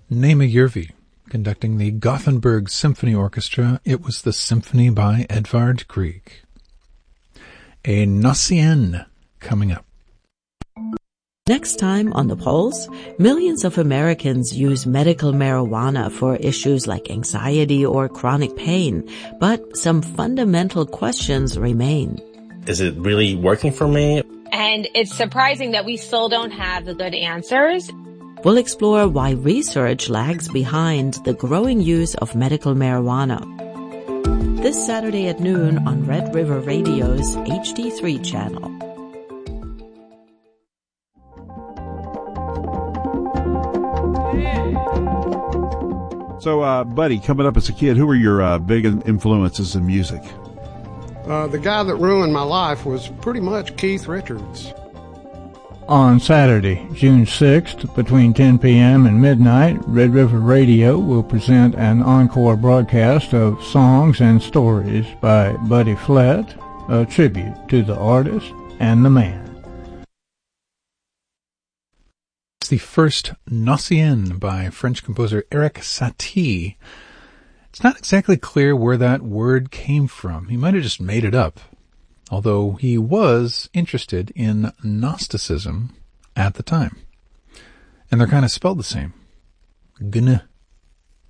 Nema Järvi conducting the Gothenburg Symphony Orchestra. It was the Symphony by Edvard Grieg. A Gnossienne coming up. Next time on The Pulse, millions of Americans use medical marijuana for issues like anxiety or chronic pain, but some fundamental questions remain. Is it really working for me? And it's surprising that we still don't have the good answers. We'll explore why research lags behind the growing use of medical marijuana. This Saturday at noon on Red River Radio's HD3 channel. So, Buddy, coming up as a kid, who were your big influences in music? The guy that ruined my life was pretty much Keith Richards. On Saturday, June 6th, between 10 p.m. and midnight, Red River Radio will present an encore broadcast of Songs and Stories by Buddy Flett, a tribute to the artist and the man. It's the first Gnossienne by French composer Erik Satie. It's not exactly clear where that word came from. He might have just made it up, although he was interested in Gnosticism at the time. And they're kind of spelled the same. Gn